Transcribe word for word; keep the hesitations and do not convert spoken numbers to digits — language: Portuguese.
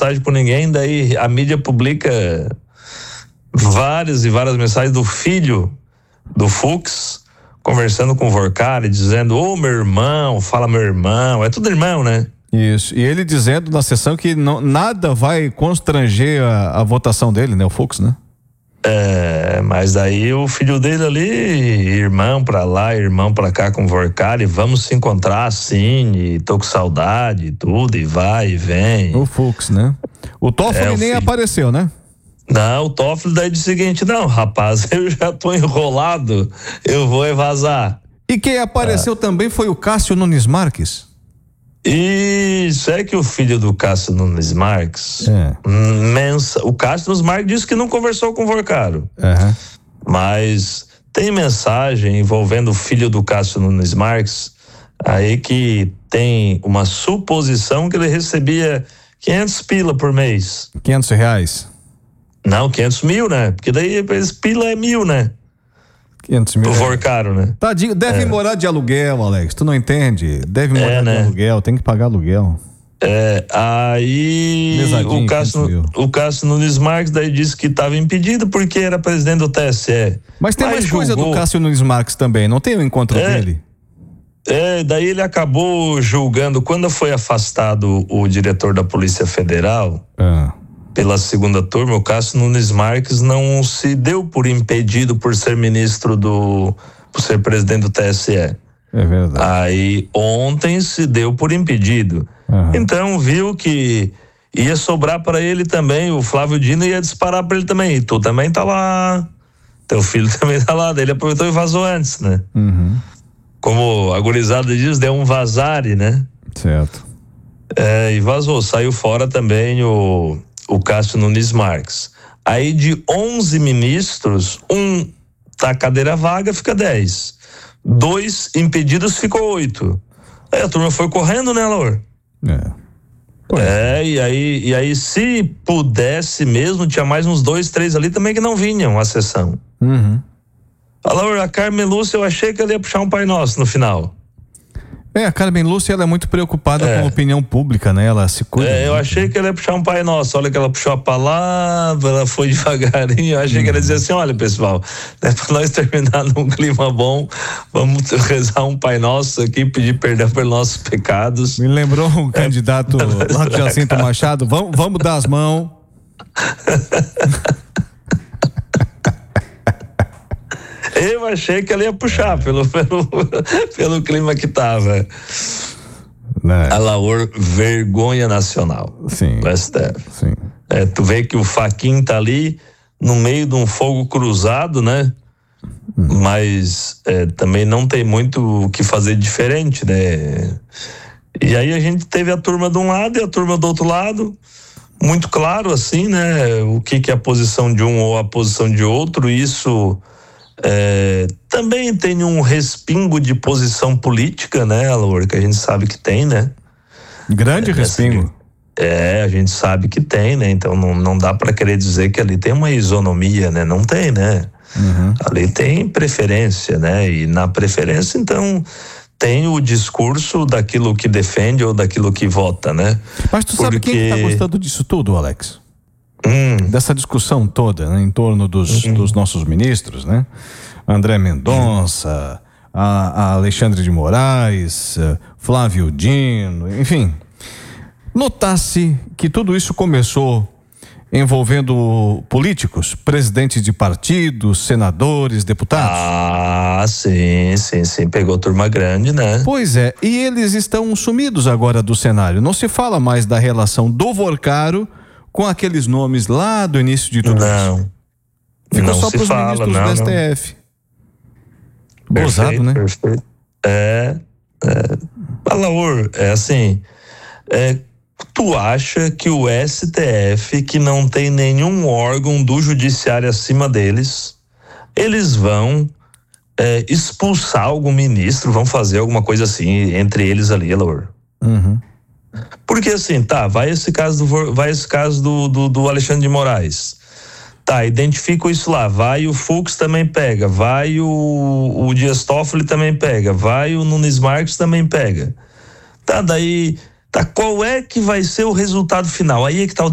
mensagem por ninguém, daí a mídia publica várias e várias mensagens do filho do Fux conversando com o Vorkari, dizendo, ô, meu irmão, fala meu irmão, é tudo irmão, né? Isso, e ele dizendo na sessão que não, nada vai constranger a, a votação dele, né, o Fux, né? É, mas daí o filho dele ali, irmão pra lá, irmão pra cá com o Vorkari, vamos se encontrar sim, e tô com saudade e tudo, e vai e vem. O Fux, né? O Toffoli é, nem filho... apareceu, né? Não, o Toffoli daí disse o seguinte, não, rapaz, eu já tô enrolado, eu vou vazar. E quem apareceu ah. também foi o Cássio Nunes Marques. Isso, é que o filho do Cássio Nunes Marques, é. mensa, o Cássio Nunes Marques disse que não conversou com o Vorkari, uhum. mas tem mensagem envolvendo o filho do Cássio Nunes Marques, aí que tem uma suposição que ele recebia quinhentos pila por mês. quinhentos reais? Não, quinhentos mil, né? Porque daí pila é mil, né? quinhentos mil. Pro Vorkari, né? Tadinho, deve é. morar de aluguel, Alex, tu não entende? Deve morar é, né? de aluguel, tem que pagar aluguel. É, aí Mesadinho, o Cássio, o Cássio Nunes Marques daí disse que estava impedido porque era presidente do T S E. Mas tem Mas mais julgou... coisa do Cássio Nunes Marques também, não tem o encontro é, dele? É, daí ele acabou julgando, quando foi afastado o diretor da Polícia Federal, ah. pela segunda turma, o Cássio Nunes Marques não se deu por impedido por ser ministro do, por ser presidente do T S E. É verdade. Aí ontem se deu por impedido. Uhum. Então viu que ia sobrar para ele também, o Flávio Dino ia disparar para ele também. E tu também tá lá, teu filho também tá lá, daí ele aproveitou e vazou antes, né? Uhum. Como a gurizada diz, deu um vazare, né? Certo. É, e vazou, saiu fora também o o Cássio Nunes Marques. Aí de onze ministros, um tá cadeira vaga, fica dez. Dois impedidos, ficou oito. Aí a turma foi correndo, né, Laura? É. É, e aí, e aí se pudesse mesmo, tinha mais uns dois, três ali também que não vinham à sessão. Uhum. A Laura, a Carmen Lúcia, eu achei que ela ia puxar um Pai Nosso no final. É, a Carmen Lúcia, ela é muito preocupada é. com a opinião pública, né? Ela se cuida. É, eu muito, achei né? que ela ia puxar um Pai Nosso. Olha que ela puxou a palavra, ela foi devagarinho. Eu achei hum. que ela ia dizer assim: olha, pessoal, né, para nós terminar num clima bom, vamos rezar um Pai Nosso aqui, pedir perdão pelos nossos pecados. Me lembrou um é, candidato lá do Jacinto Machado. Vamos, vamos dar as mãos. Eu achei que ela ia puxar pelo, pelo, pelo clima que tava. Né? A Laor, vergonha nacional. Sim. Do S T F. Sim. É, tu vê que o Fachin tá ali no meio de um fogo cruzado, né? Hum. Mas é, também não tem muito o que fazer diferente, né? E aí a gente teve a turma de um lado e a turma do outro lado, muito claro assim, né? O que que é a posição de um ou a posição de outro, isso é, também tem um respingo de posição política, né, Laura, que a gente sabe que tem, né? Grande é, respingo. É, a gente sabe que tem, né? Então não, não dá para querer dizer que ali tem uma isonomia, né? Não tem, né? Uhum. Ali tem preferência, né? E na preferência, então, tem o discurso daquilo que defende ou daquilo que vota, né? Mas tu sabe Porque... quem que tá gostando disso tudo, Alex? Hum. Dessa discussão toda, né, em torno dos, uhum. dos nossos ministros, né? André Mendonça, uhum. a, a Alexandre de Moraes, Flávio Dino, enfim. Notasse que tudo isso começou envolvendo políticos, presidentes de partidos, senadores, deputados. Ah, sim, sim, sim, pegou turma grande, né? Pois é, e eles estão sumidos agora do cenário. Não se fala mais da relação do Vorkari com aqueles nomes lá do início de tudo não, isso. Ficou não só se para os fala, ministros não, do S T F. Gozado, né? Perfeito. É, é, Alaor, é assim, é, tu acha que o S T F, que não tem nenhum órgão do judiciário acima deles, eles vão é, expulsar algum ministro, vão fazer alguma coisa assim entre eles ali, Alaor? Uhum. Porque assim, tá, vai esse caso do, vai esse caso do, do, do Alexandre de Moraes. Tá, identifica isso lá, vai o Fux também pega, vai o, o Dias Toffoli também pega, vai o Nunes Marques também pega. Tá, daí, tá, qual é que vai ser o resultado final? Aí é que tá o